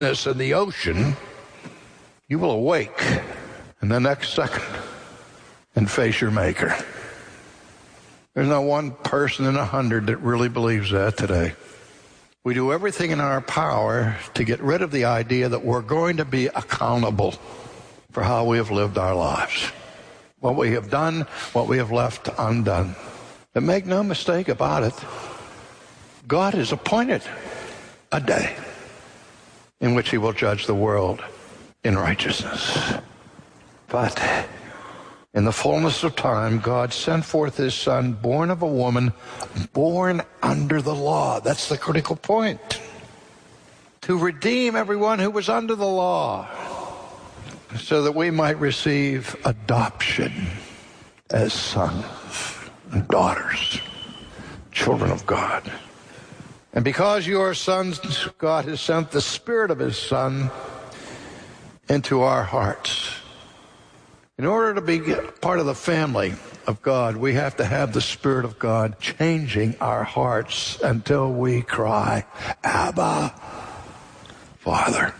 in the ocean, you will awake in the next second and face your Maker. There's not one person in 100 that really believes that today. We do everything in our power to get rid of the idea that we're going to be accountable for how we have lived our lives, what we have done, what we have left undone. But make no mistake about it, God has appointed a day in which he will judge the world in righteousness. But in the fullness of time, God sent forth his Son, born of a woman, born under the law. That's the critical point. To redeem everyone who was under the law, so that we might receive adoption as sons and daughters, children of God. And because you are sons, God has sent the Spirit of his Son into our hearts. In order to be part of the family of God, we have to have the Spirit of God changing our hearts until we cry, Abba, Father.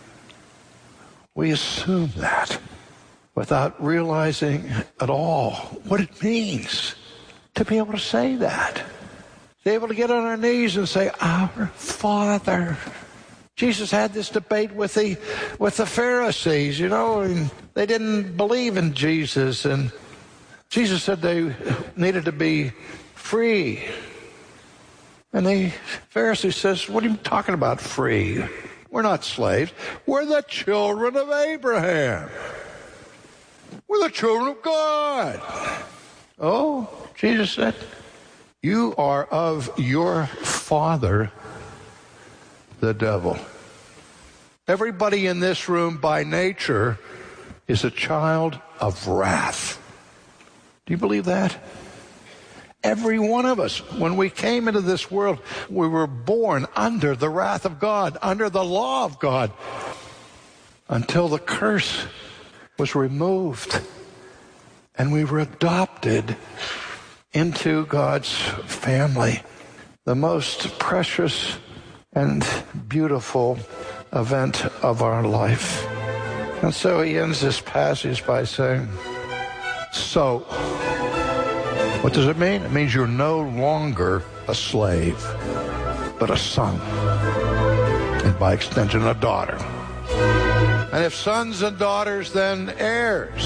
We assume that without realizing at all what it means to be able to say that. To be able to get on our knees and say, Our Father. Jesus had this debate with the Pharisees, and they didn't believe in Jesus. And Jesus said they needed to be free. And the Pharisee says, what are you talking about, free? We're not slaves. We're the children of Abraham. We're the children of God. Oh, Jesus said, you are of your father, the devil. Everybody in this room by nature is a child of wrath. Do you believe that? Every one of us, when we came into this world, we were born under the wrath of God, under the law of God, until the curse was removed and we were adopted into God's family. The most precious and beautiful event of our life. And so he ends this passage by saying, so, what does it mean? It means you're no longer a slave, but a son, and by extension, a daughter. And if sons and daughters, then heirs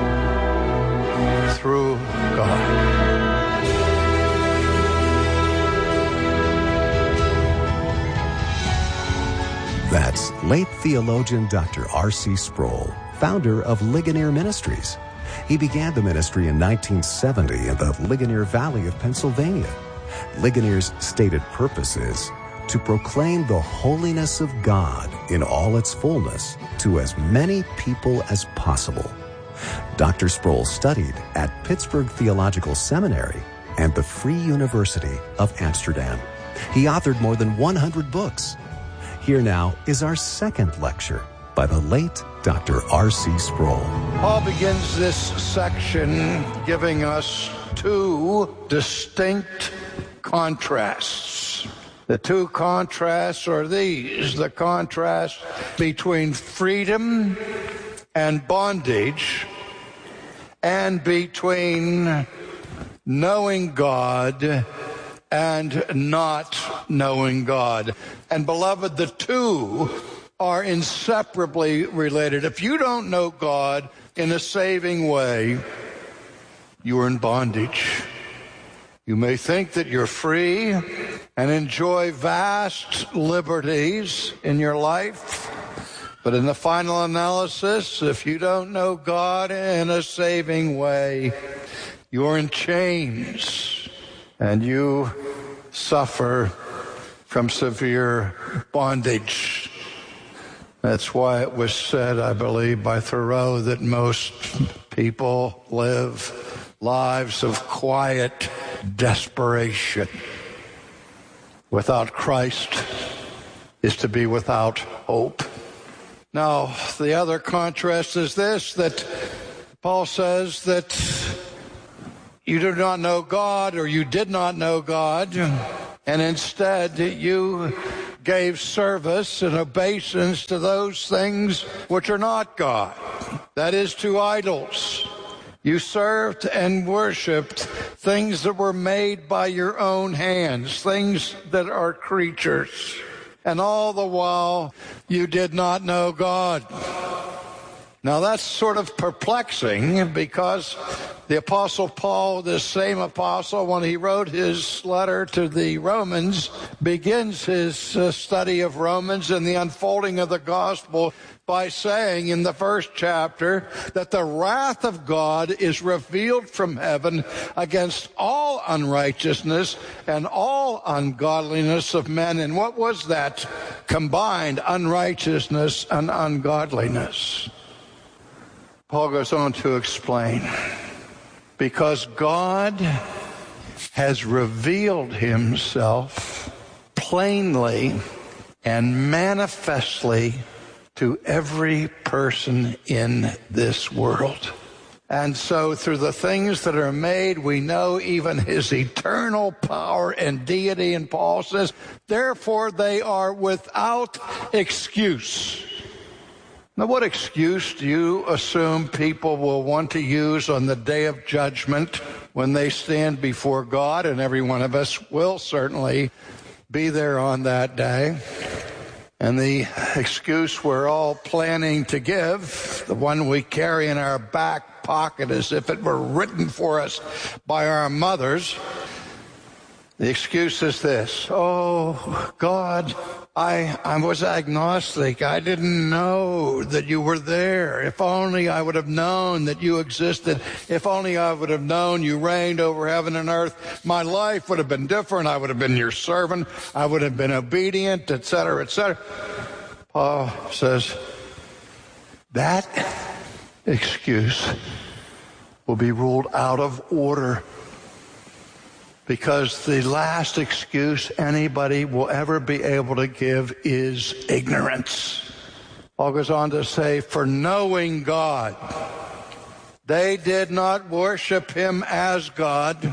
through God. That's late theologian Dr. R.C. Sproul, founder of Ligonier Ministries. He began the ministry in 1970 in the Ligonier Valley of Pennsylvania. Ligonier's stated purpose is to proclaim the holiness of God in all its fullness to as many people as possible. Dr. Sproul studied at Pittsburgh Theological Seminary and the Free University of Amsterdam. He authored more than 100 books. Here now is our second lecture by the late Dr. R.C. Sproul. Paul begins this section giving us two distinct contrasts. The two contrasts are these: the contrast between freedom and bondage, and between knowing God and not knowing God. And beloved, the two are inseparably related. If you don't know God in a saving way, you are in bondage. You may think that you're free and enjoy vast liberties in your life, but in the final analysis, if you don't know God in a saving way, you're in chains and you suffer from severe bondage. That's why it was said, I believe, by Thoreau, that most people live lives of quiet desperation. Without Christ is to be without hope. Now, the other contrast is this, that Paul says that you do not know God, or you did not know God, and instead you gave service and obeisance to those things which are not God, that is, to idols. You served and worshipped things that were made by your own hands, things that are creatures. And all the while, you did not know God. Now that's sort of perplexing, because the Apostle Paul, this same apostle, when he wrote his letter to the Romans, begins his study of Romans and the unfolding of the gospel by saying in the first chapter that the wrath of God is revealed from heaven against all unrighteousness and all ungodliness of men. And what was that? Combined unrighteousness and ungodliness. Paul goes on to explain, because God has revealed himself plainly and manifestly to every person in this world. And so through the things that are made, we know even his eternal power and deity. And Paul says, therefore they are without excuse. Now, what excuse do you assume people will want to use on the day of judgment when they stand before God? And every one of us will certainly be there on that day. And the excuse we're all planning to give, the one we carry in our back pocket as if it were written for us by our mothers, the excuse is this: oh, God, I was agnostic. I didn't know that you were there. If only I would have known that you existed. If only I would have known you reigned over heaven and earth. My life would have been different. I would have been your servant. I would have been obedient, etc., etc. Paul says that excuse will be ruled out of order, because the last excuse anybody will ever be able to give is ignorance. Paul goes on to say, for knowing God, they did not worship him as God,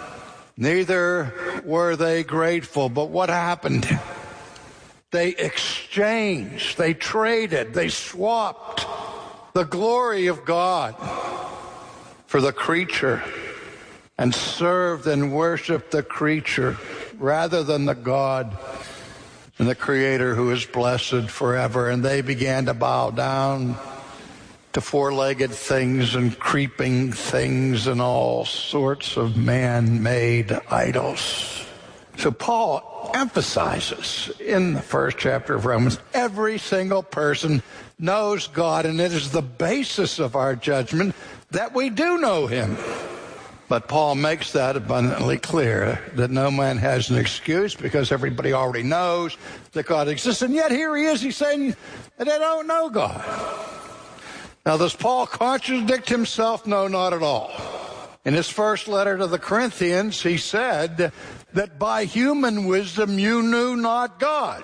neither were they grateful. But what happened? They exchanged, they traded, they swapped the glory of God for the creature, and served and worshiped the creature rather than the God and the Creator who is blessed forever. And they began to bow down to four-legged things and creeping things and all sorts of man-made idols. So Paul emphasizes in the first chapter of Romans, every single person knows God, and it is the basis of our judgment that we do know him. But Paul makes that abundantly clear, that no man has an excuse, because everybody already knows that God exists. And yet here he is, he's saying that they don't know God. Now, does Paul contradict himself? No, not at all. In his first letter to the Corinthians, he said that by human wisdom you knew not God.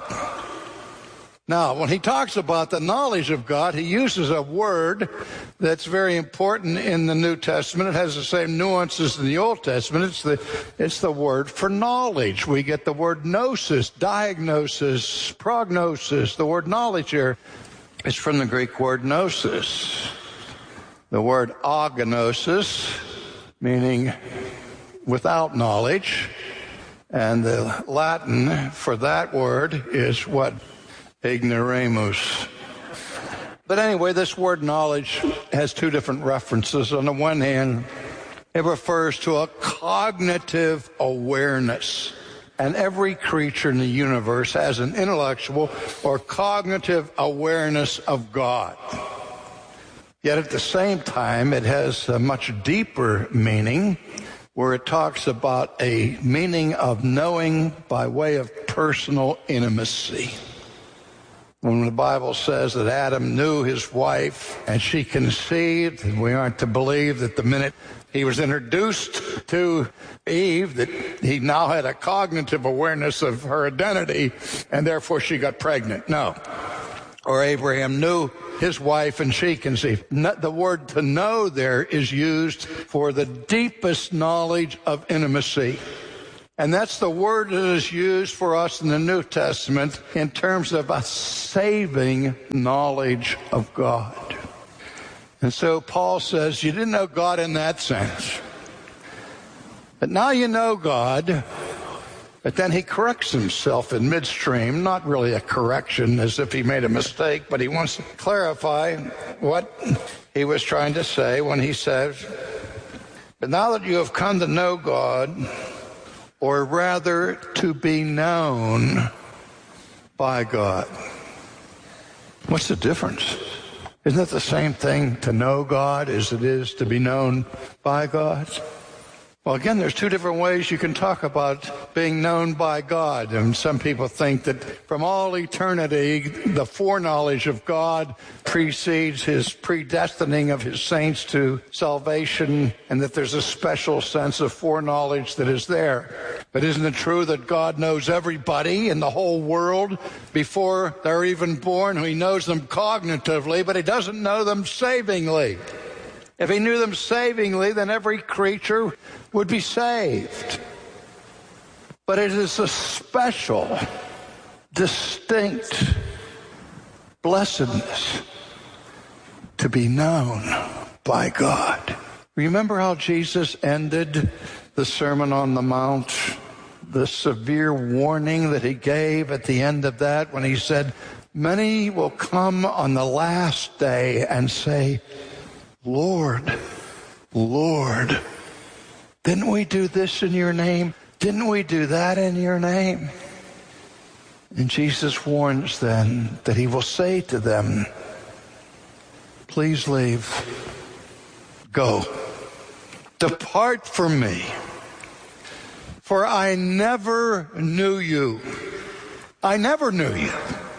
Now, when he talks about the knowledge of God, he uses a word that's very important in the New Testament. It has the same nuances in the Old Testament. It's the word for knowledge. We get the word gnosis, diagnosis, prognosis. The word knowledge here is from the Greek word gnosis. The word agnosis, meaning without knowledge. And the Latin for that word is what? Ignoramus. But anyway, this word knowledge has two different references. On the one hand, it refers to a cognitive awareness. And every creature in the universe has an intellectual or cognitive awareness of God. Yet at the same time, it has a much deeper meaning, where it talks about a meaning of knowing by way of personal intimacy. When the Bible says that Adam knew his wife and she conceived, and we aren't to believe that the minute he was introduced to Eve that he now had a cognitive awareness of her identity and therefore she got pregnant. No. Or Abraham knew his wife and she conceived. The word to know there is used for the deepest knowledge of intimacy. And that's the word that is used for us in the New Testament in terms of a saving knowledge of God. And so Paul says, you didn't know God in that sense. But now you know God. But then he corrects himself in midstream, not really a correction as if he made a mistake, but he wants to clarify what he was trying to say when he says, but now that you have come to know God, or rather to be known by God. What's the difference? Isn't it the same thing to know God as it is to be known by God? Well, again, there's two different ways you can talk about being known by God. And some people think that from all eternity, the foreknowledge of God precedes his predestining of his saints to salvation, and that there's a special sense of foreknowledge that is there. But isn't it true that God knows everybody in the whole world before they're even born? He knows them cognitively, but he doesn't know them savingly. If he knew them savingly, then every creature would be saved. But it is a special, distinct blessedness to be known by God. Remember how Jesus ended the Sermon on the Mount, the severe warning that he gave at the end of that when he said, many will come on the last day and say, Lord, Lord, didn't we do this in your name? Didn't we do that in your name? And Jesus warns then that he will say to them, please leave, go, depart from me, for I never knew you. I never knew you,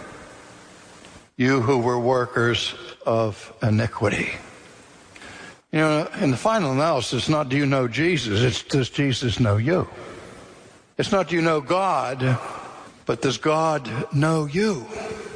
you who were workers of iniquity. You know, in the final analysis, it's not do you know Jesus, it's does Jesus know you? It's not do you know God, but does God know you?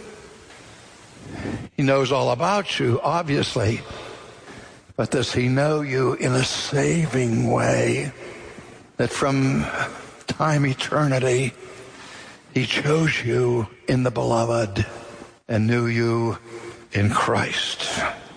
He knows all about you, obviously, but does he know you in a saving way that from time eternity he chose you in the beloved and knew you in Christ?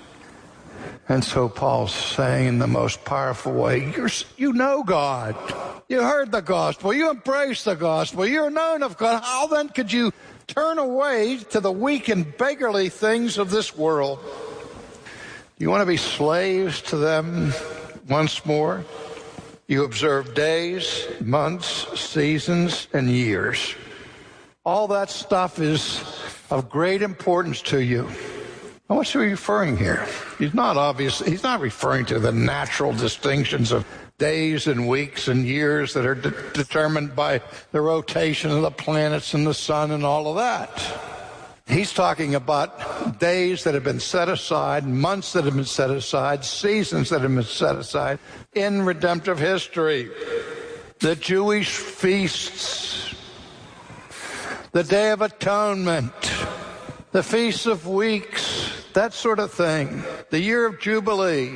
And so Paul's saying in the most powerful way, you know God. You heard the gospel. You embrace the gospel. You're known of God. How then could you turn away to the weak and beggarly things of this world? You want to be slaves to them once more? You observe days, months, seasons, and years. All that stuff is of great importance to you. Now, what's he referring here? He's not referring to the natural distinctions of days and weeks and years that are determined by the rotation of the planets and the sun and all of that. He's talking about days that have been set aside, months that have been set aside, seasons that have been set aside in redemptive history. The Jewish feasts, the Day of Atonement, the Feasts of Weeks, that sort of thing, the year of Jubilee.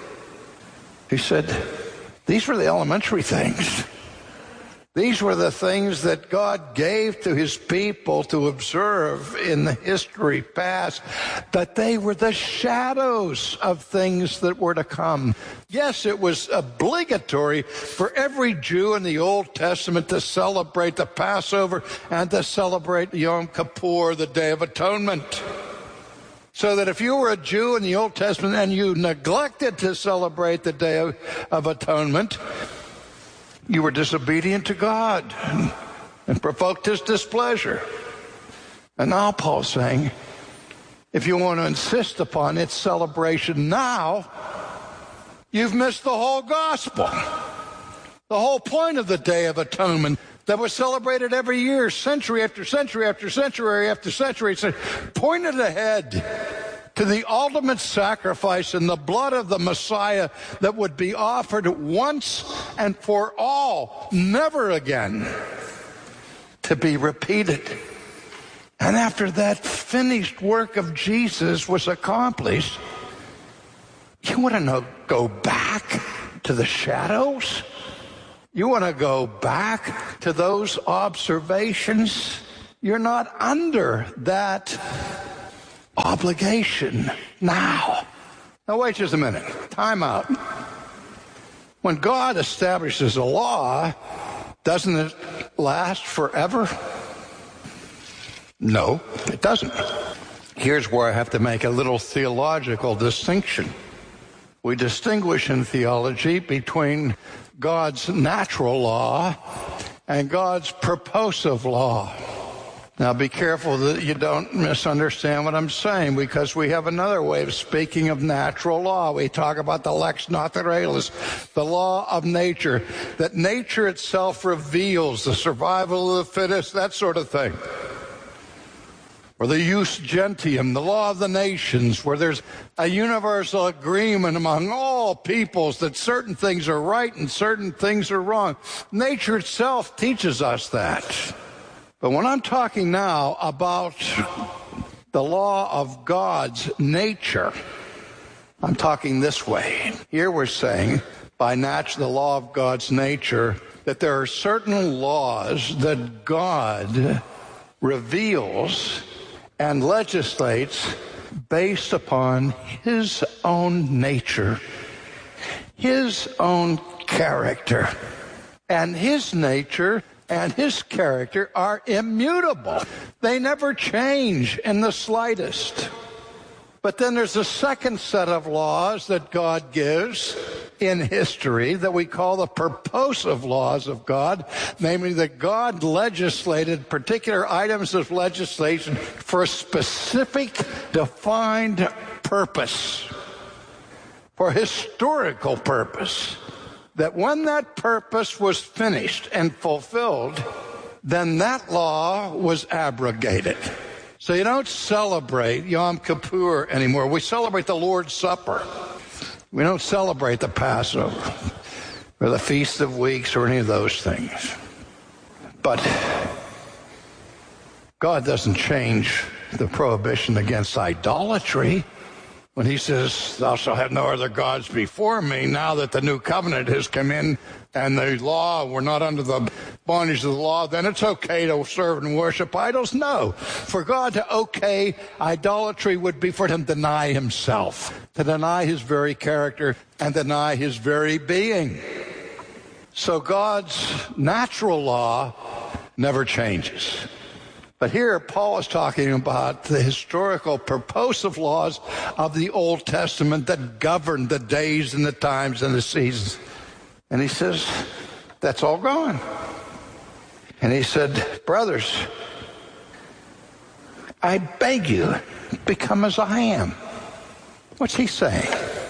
He said, these were the elementary things. These were the things that God gave to his people to observe in the history past, but they were the shadows of things that were to come. Yes, it was obligatory for every Jew in the Old Testament to celebrate the Passover and to celebrate Yom Kippur, the Day of Atonement. So that if you were a Jew in the Old Testament and you neglected to celebrate the Day of Atonement, you were disobedient to God and provoked his displeasure. And now Paul's saying, if you want to insist upon its celebration now, you've missed the whole gospel. The whole point of the Day of Atonement that was celebrated every year, century after century after century after century, pointed ahead to the ultimate sacrifice in the blood of the Messiah that would be offered once and for all, never again to be repeated. And after that finished work of Jesus was accomplished, you want to go back to the shadows? You want to go back to those observations? You're not under that obligation now. Now, wait just a minute. Time out. When God establishes a law, doesn't it last forever? No, it doesn't. Here's where I have to make a little theological distinction. We distinguish in theology between God's natural law and God's purposive law. Now, be careful that you don't misunderstand what I'm saying, because we have another way of speaking of natural law. We talk about the lex naturalis, the law of nature, that nature itself reveals the survival of the fittest, that sort of thing. Or the jus gentium, the law of the nations, where there's a universal agreement among all peoples that certain things are right and certain things are wrong. Nature itself teaches us that. But when I'm talking now about the law of God's nature, I'm talking this way. Here we're saying, by the law of God's nature, that there are certain laws that God reveals and legislates based upon his own nature, his own character. And his nature and his character are immutable. They never change in the slightest. But then there's a second set of laws that God gives in history that we call the purposive laws of God, namely that God legislated particular items of legislation for a specific, defined purpose, for historical purpose. That when that purpose was finished and fulfilled, then that law was abrogated. So you don't celebrate Yom Kippur anymore. We celebrate the Lord's Supper. We don't celebrate the Passover or the Feast of Weeks or any of those things. But God doesn't change the prohibition against idolatry. When he says, thou shalt have no other gods before me, now that the new covenant has come in and the law, we're not under the bondage of the law, then it's okay to serve and worship idols? No. For God to okay idolatry would be for him to deny himself, to deny his very character and deny his very being. So God's natural law never changes. But here Paul is talking about the historical purposive laws of the Old Testament that govern the days and the times and the seasons. And he says, that's all gone. And he said, brothers, I beg you, become as I am. What's he saying?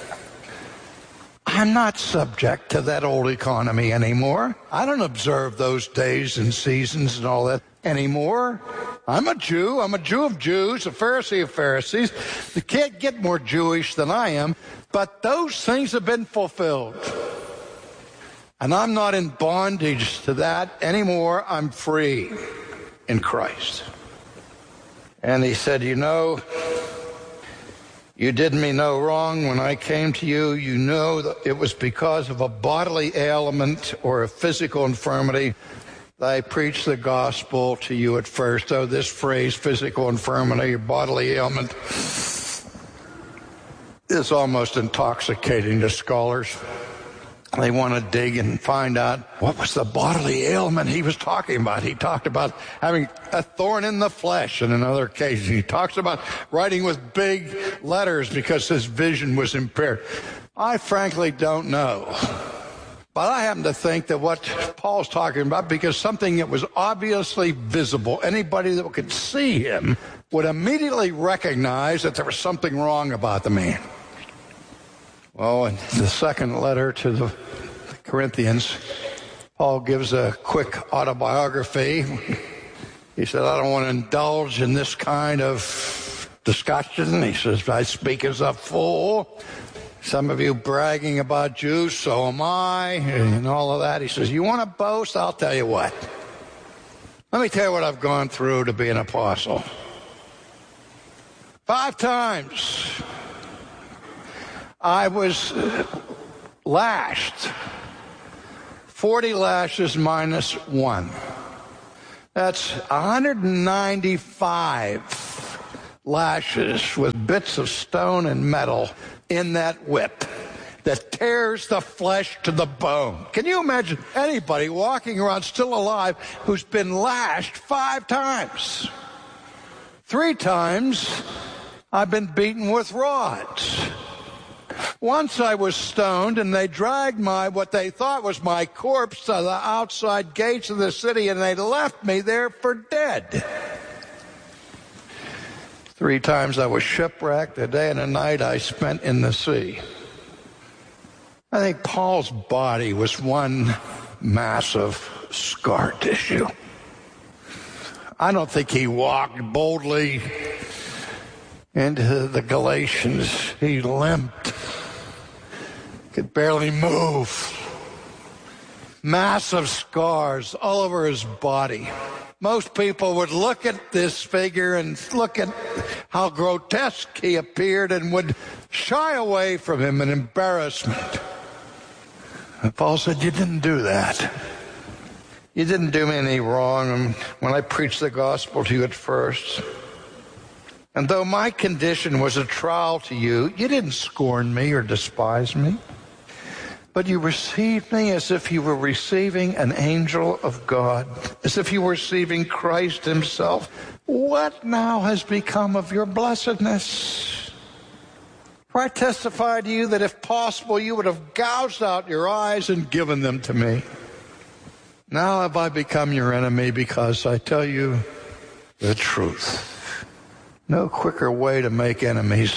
I'm not subject to that old economy anymore. I don't observe those days and seasons and all that anymore. I'm a Jew. I'm a Jew of Jews, a Pharisee of Pharisees. You can't get more Jewish than I am, but those things have been fulfilled. And I'm not in bondage to that anymore. I'm free in Christ. And he said, you know, you did me no wrong when I came to you. You know that it was because of a bodily ailment or a physical infirmity that I preached the gospel to you at first. Oh, this phrase, physical infirmity or bodily ailment, is almost intoxicating to scholars. They want to dig and find out what was the bodily ailment he was talking about. He talked about having a thorn in the flesh on another occasion. He talks about writing with big letters because his vision was impaired. I frankly don't know. But I happen to think that what Paul's talking about, because something that was obviously visible, anybody that could see him would immediately recognize that there was something wrong about the man. Well, in the second letter to the Corinthians, Paul gives a quick autobiography. He said, I don't want to indulge in this kind of discussion. He says, I speak as a fool. Some of you bragging about Jews, so am I, and all of that. He says, you want to boast? I'll tell you what. Let me tell you what I've gone through to be an apostle. 5 times I was lashed 40 lashes minus 1. That's 195 lashes with bits of stone and metal in that whip that tears the flesh to the bone. Can you imagine anybody walking around still alive who's been lashed 5 times? 3 times I've been beaten with rods. Once I was stoned and they dragged what they thought was my corpse to the outside gates of the city, and they left me there for dead. 3 times I was shipwrecked, a day and a night I spent in the sea. I think Paul's body was one massive scar tissue. I don't think he walked boldly into the Galatians. He limped, could barely move. Massive scars all over his body. Most people would look at this figure and look at how grotesque he appeared and would shy away from him in embarrassment. And Paul said, you didn't do that. You didn't do me any wrong when I preached the gospel to you at first. And though my condition was a trial to you, you didn't scorn me or despise me. But you received me as if you were receiving an angel of God, as if you were receiving Christ himself. What now has become of your blessedness? For I testify to you that if possible, you would have gouged out your eyes and given them to me. Now have I become your enemy because I tell you the truth. No quicker way to make enemies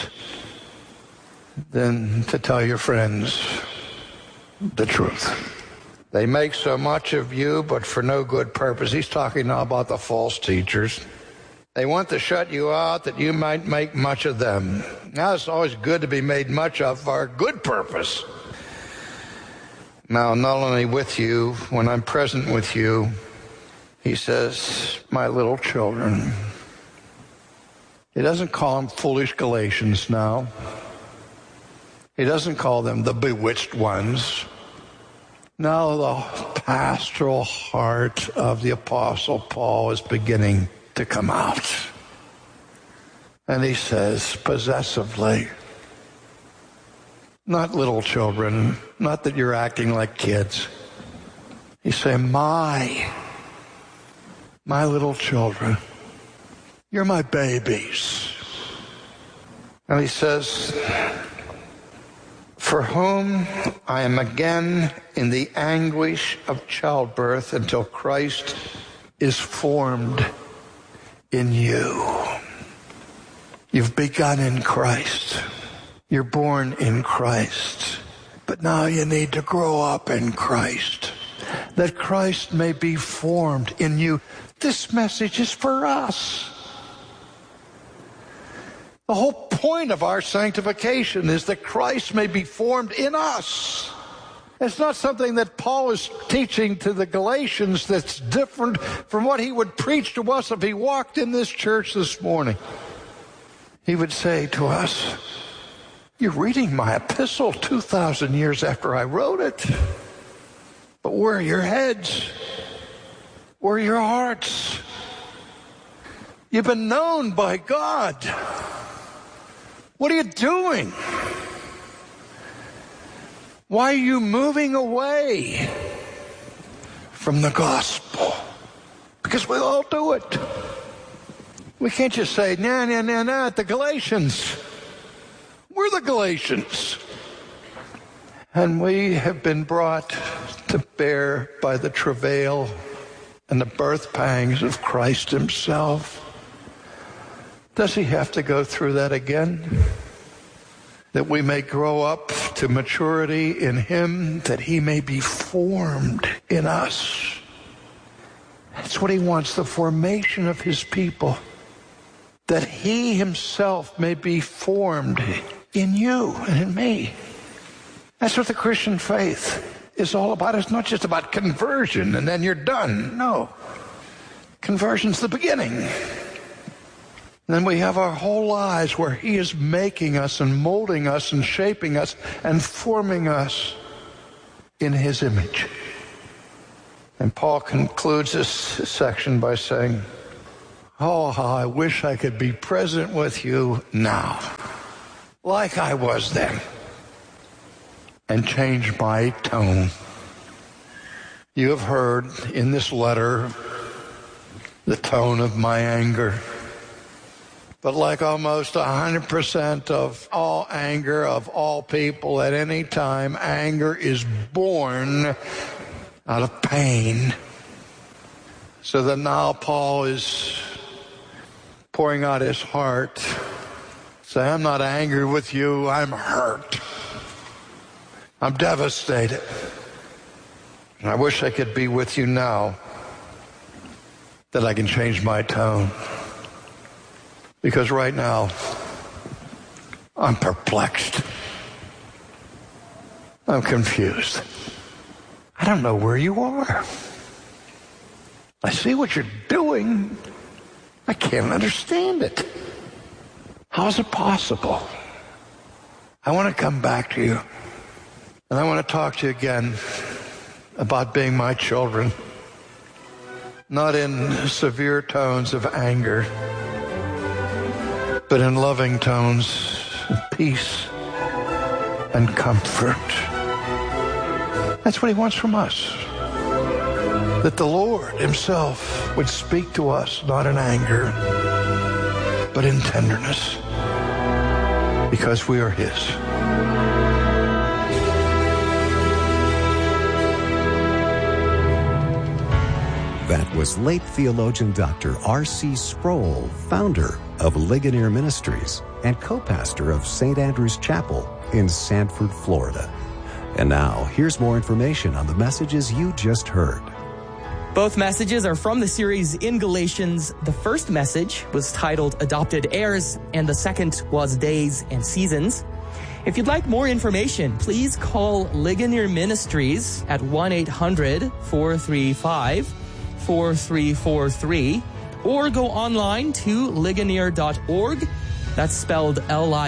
than to tell your friends the truth. They make so much of you, but for no good purpose. He's talking now about the false teachers. They want to shut you out that you might make much of them. Now it's always good to be made much of for a good purpose. Now, not only with you, when I'm present with you, he says, my little children. He doesn't call them foolish Galatians now. He doesn't call them the bewitched ones. Now the pastoral heart of the Apostle Paul is beginning to come out. And he says possessively, not little children, not that you're acting like kids. He said, my little children, you're my babies. And he says, for whom I am again in the anguish of childbirth until Christ is formed in you. You've begun in Christ. You're born in Christ. But now you need to grow up in Christ, that Christ may be formed in you. This message is for us. The whole point of our sanctification is that Christ may be formed in us. It's not something that Paul is teaching to the Galatians that's different from what he would preach to us if he walked in this church this morning. He would say to us, you're reading my epistle 2,000 years after I wrote it. But where are your heads? Where are your hearts? You've been known by God. What are you doing? Why are you moving away from the gospel? Because we all do it. We can't just say, nah, the Galatians. We're the Galatians. And we have been brought to bear by the travail and the birth pangs of Christ himself. Does he have to go through that again? That we may grow up to maturity in him, that he may be formed in us. That's what he wants, the formation of his people. That he himself may be formed in you and in me. That's what the Christian faith is all about. It's not just about conversion and then you're done. No. Conversion's the beginning. And then we have our whole lives where he is making us and molding us and shaping us and forming us in his image. And Paul concludes this section by saying, oh, how I wish I could be present with you now, like I was then, and change my tone. You have heard in this letter the tone of my anger. But like almost 100% of all anger of all people at any time, anger is born out of pain. So that now Paul is pouring out his heart. Say, I'm not angry with you, I'm hurt. I'm devastated. And I wish I could be with you now, that I can change my tone. Because right now, I'm perplexed. I'm confused. I don't know where you are. I see what you're doing. I can't understand it. How is it possible? I want to come back to you. And I want to talk to you again about being my children. Not in severe tones of anger, but in loving tones of peace and comfort. That's what he wants from us. That the Lord himself would speak to us, not in anger, but in tenderness, because we are his. That was late theologian Dr. R.C. Sproul, founder of Ligonier Ministries and co-pastor of St. Andrew's Chapel in Sanford, Florida. And now, here's more information on the messages you just heard. Both messages are from the series in Galatians. The first message was titled Adopted Heirs, and the second was Days and Seasons. If you'd like more information, please call Ligonier Ministries at 1-800-435-4343 or go online to ligonier.org. That's spelled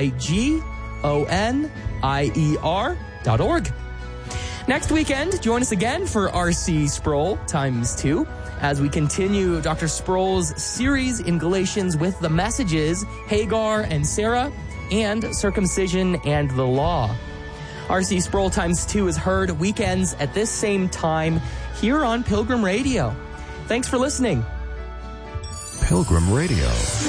Ligonier.org. Next weekend, join us again for R.C. Sproul times 2 as we continue Dr. Sproul's series in Galatians with the messages Hagar and Sarah and circumcision and the law. R.C. Sproul times 2 is heard weekends at this same time here on Pilgrim Radio. Thanks for listening. Pilgrim Radio.